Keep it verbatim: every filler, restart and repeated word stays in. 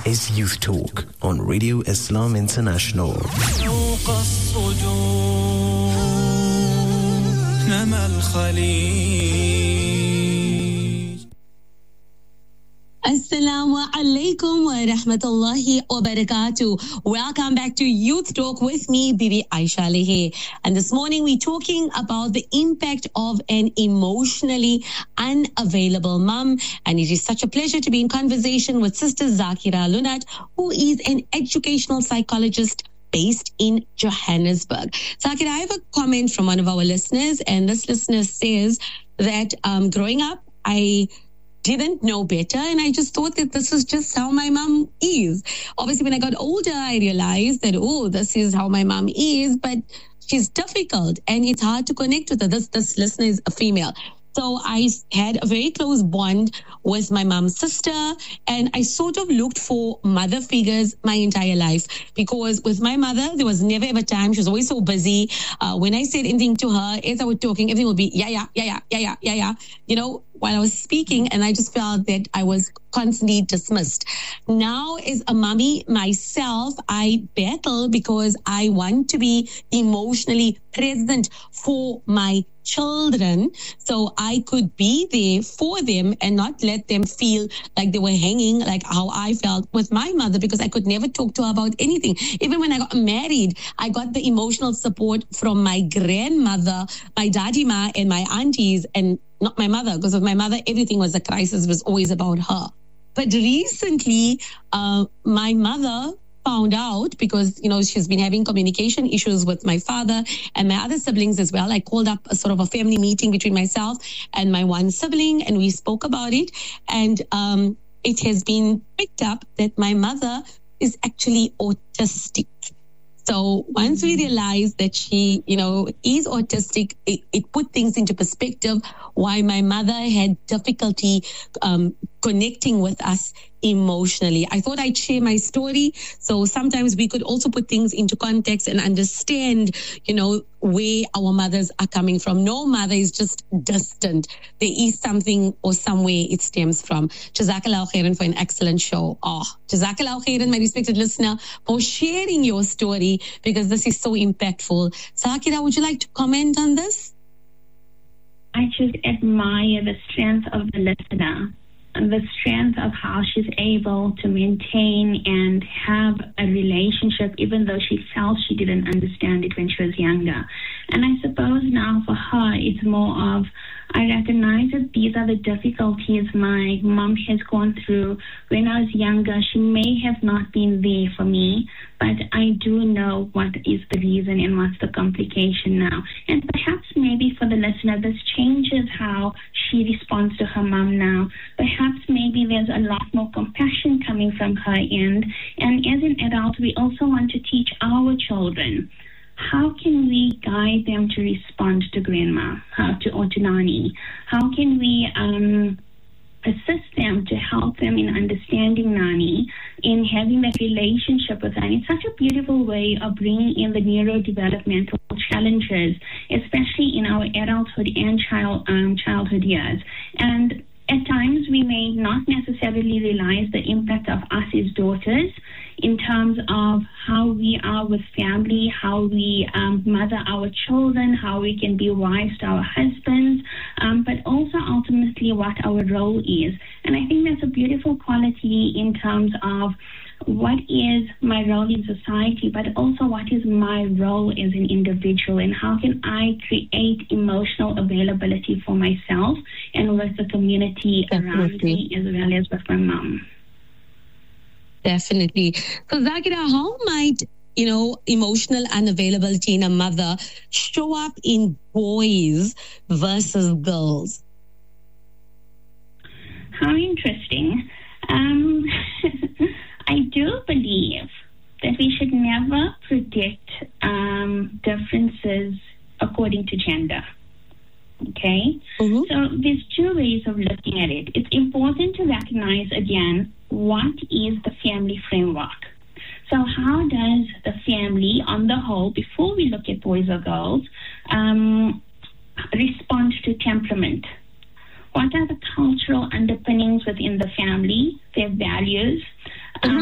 is Youth Talk on Radio Islam International. Assalamu alaikum wa rahmatullahi wa barakatuh. Welcome back to Youth Talk with me, Bibi Aisha Lehe. And this morning we're talking about the impact of an emotionally unavailable mum. And it is such a pleasure to be in conversation with Sister Zakira Lunat, who is an educational psychologist based in Johannesburg. Zakira, I have a comment from one of our listeners, and this listener says that um, growing up, I didn't know better, and I just thought that this is just how my mom is. Obviously, when I got older, I realized that, oh, this is how my mom is, but she's difficult, and it's hard to connect with her. This, this listener is a female. So I had a very close bond with my mom's sister, and I sort of looked for mother figures my entire life, because with my mother, there was never ever time. She was always so busy. Uh, when I said anything to her, as I was talking, everything would be, yeah, yeah, yeah, yeah, yeah, yeah, yeah, yeah, you know, while I was speaking, and I just felt that I was constantly dismissed. Now, as a mommy myself, I battle because I want to be emotionally present for my children, so I could be there for them and not let them feel like they were hanging, like how I felt with my mother, because I could never talk to her about anything. Even when I got married, I got the emotional support from my grandmother, my daddy ma, and my aunties, and not my mother, because with my mother, everything was a crisis. It was always about her. But recently, uh, my mother found out, because, you know, she's been having communication issues with my father and my other siblings as well. I called up a sort of a family meeting between myself and my one sibling, and we spoke about it. And um, it has been picked up that my mother is actually autistic. So once we realized that she, you know, is autistic, it, it put things into perspective why my mother had difficulty um, connecting with us emotionally. I thought I'd share my story, so sometimes we could also put things into context and understand, you know, where our mothers are coming from. No mother is just distant. There is something or somewhere it stems from. Jazakallah khairan for an excellent show. Oh, Jazakallah khairan, my respected listener, for sharing your story, because this is so impactful. Zakira, would you like to comment on this? I just admire the strength of the listener, and the strength of how she's able to maintain and have a relationship, even though she felt she didn't understand it when she was younger. And I suppose now for her, it's more of, I recognize that these are the difficulties my mom has gone through. When I was younger, she may have not been there for me, but I do know what is the reason and what's the complication now. And perhaps maybe for the listener, this changes how she responds to her mom now. Perhaps maybe there's a lot more compassion coming from her end. And as an adult, we also want to teach our children, how can we guide them to respond to grandma, how to, or to Nani? How can we um, assist them to help them in understanding Nani, in having that relationship with her? And it's such a beautiful way of bringing in the neurodevelopmental challenges, especially in our adulthood and child um, childhood years. And at times, we may not necessarily realize the impact of us as daughters in terms of how we are with family, how we um, mother our children, how we can be wives to our husbands, um, but also ultimately what our role is. And I think that's a beautiful quality in terms of what is my role in society, but also what is my role as an individual, and how can I create emotional availability for myself and with the community Definitely. around me, as well as with my mom. Definitely. So Zakira, how might, you know, emotional unavailability in a mother show up in boys versus girls? How interesting. Um, I do believe that we should never predict um, differences according to gender. Okay? Mm-hmm. So there's two ways of looking at it. It's important to recognize, again, what is the family framework? So how does the family on the whole, before we look at boys or girls, um, respond to temperament? What are the cultural underpinnings within the family, their values? Um,